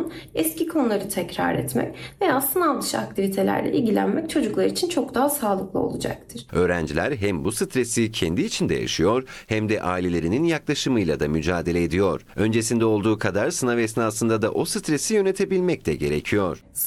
zaman eski konuları tekrar etmek veya sınav dışı aktivitelerle ilgilenmek çocuklar için çok daha sağlıklı olacaktır. Öğrenciler hem bu stresi kendi içinde yaşıyor hem de ailelerinin yaklaşımıyla da mücadele ediyor. Öncesinde olduğu kadar sınav esnasında da o stresi yönetebilmek de gerekiyor.